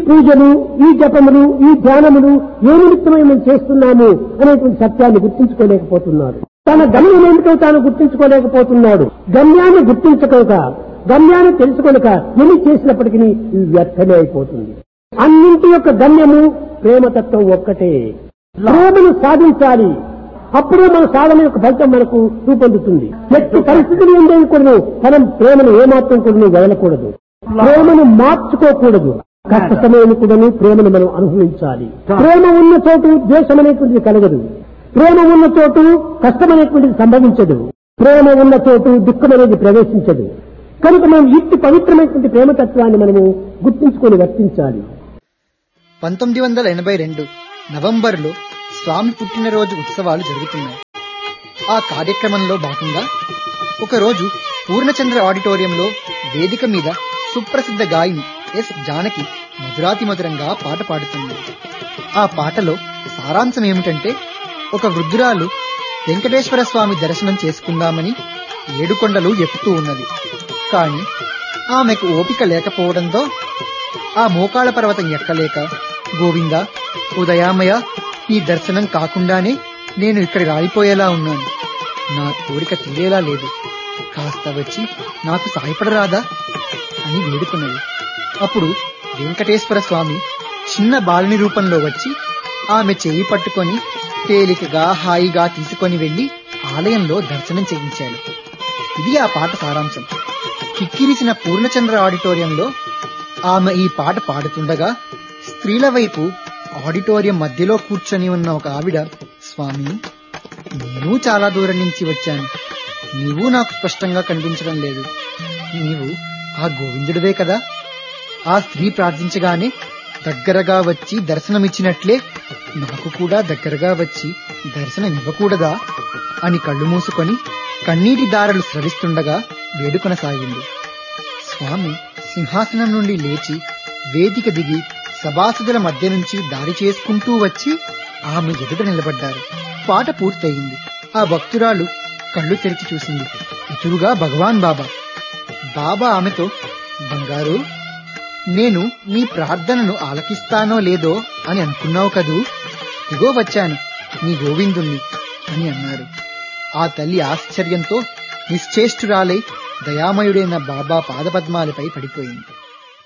పూజలు, ఈ జపములు, ఈ ధ్యానములు ఏ నిమిత్తమై మనం చేస్తున్నాము అనేటువంటి సత్యాన్ని గుర్తించుకోలేకపోతున్నారు. తన గమ్యం ఏమిటో తాను గుర్తించుకోలేకపోతున్నాడు. గమ్యాన్ని గుర్తించుకోక, గమ్యాన్ని తెలుసుకోలేక ఎన్ని చేసినప్పటికీ ఇది వ్యర్థమే అయిపోతుంది. అన్నింటి యొక్క గమ్యము ప్రేమతత్వం ఒక్కటే. ప్రేమను సాధించాలి. అప్పుడే మన సాధన యొక్క ఫలితం మనకు రూపొందుతుంది. ఎట్టి పరిస్థితులు ఉండేవి కూడా మనం ప్రేమను ఏమాత్రం కూడా వదలకూడదు. ప్రేమను మార్చుకోకూడదు. కష్ట సమయం కూడా ప్రేమను మనం అనుభవించాలి. ప్రేమ ఉన్న చోటు ద్వేషం అనేటువంటిది కలగదు. ప్రేమ ఉన్న చోటు కష్టం అనేటువంటిది సంభవించదు. ప్రేమ ఉన్న చోటు దుఃఖం అనేది ప్రవేశించదు. కనుక మనం ఇట్టి పవిత్రమైనటువంటి ప్రేమతత్వాన్ని మనము గుర్తించుకొని వర్తించాలి. 1982 నవంబర్లో స్వామి పుట్టినరోజు ఉత్సవాలు జరుగుతున్నాయి. ఆ కార్యక్రమంలో భాగంగా ఒకరోజు పూర్ణచంద్ర ఆడిటోరియంలో వేదిక మీద సుప్రసిద్ధ గాయని ఎస్ జానకి మధురాతి మధురంగా పాట పాడుతుంది. ఆ పాటలో సారాంశం ఏమిటంటే, ఒక వృద్ధురాలు వెంకటేశ్వర స్వామి దర్శనం చేసుకుందామని 7 కొండలు ఎక్కుతూ ఉన్నది. కాని ఆమెకు ఓపిక లేకపోవడంతో ఆ మోకాళ్ళ పర్వతం ఎక్కలేక, గోవిందా, ఉదయామయ, నీ దర్శనం కాకుండానే నేను ఇక్కడ రాలిపోయేలా ఉన్నాను. నా కోరిక తీరేలా లేదు. కాస్త వచ్చి నాకు సాయపడరాదా అని వేడుకున్నది. అప్పుడు వెంకటేశ్వర స్వామి చిన్న బాలుని రూపంలో వచ్చి ఆమె చేయి పట్టుకొని తేలికగా హాయిగా తీసుకొని వెళ్లి ఆలయంలో దర్శనం చేయించాడు. ఇది ఆ పాట సారాంశం. కిక్కిరిసిన పూర్ణచంద్ర ఆడిటోరియంలో ఆమె ఈ పాట పాడుతుండగా స్త్రీల వైపు ఆడిటోరియం మధ్యలో కూర్చొని ఉన్న ఒక ఆవిడ, స్వామి, నేను చాలా దూరం నుంచి వచ్చాను. నీవు నాకు స్పష్టంగా కనిపించడం లేదు. నీవు ఆ గోవిందుడివే కదా? ఆ స్త్రీ ప్రార్థించగానే దగ్గరగా వచ్చి దర్శనమిచ్చినట్లే నాకు కూడా దగ్గరగా వచ్చి దర్శనమివ్వకూడదా అని కళ్ళు మూసుకొని కన్నీటి దారలు స్రవిస్తుండగా వేడుకొనసాగింది. స్వామి సింహాసనం నుండి లేచి వేదిక దిగి సభాసదుల మధ్య నుంచి దారి చేసుకుంటూ వచ్చి ఆమె ఎదుట నిలబడ్డారు. పాట పూర్తయింది. ఆ భక్తురాలు కళ్ళు తెరిచి చూసింది. ఎదురుగా భగవాన్ బాబా. బాబా ఆమెతో, బంగారు, నేను నీ ప్రార్థనను ఆలకిస్తానో లేదో అని అనుకున్నావు కదూ, ఇగో వచ్చాను నీ గోవిందుణ్ణి అని అన్నారు. ఆ తల్లి ఆశ్చర్యంతో నిశ్చేష్టురాలై దయామయుడైన బాబా పాదపద్మాలపై పడిపోయింది.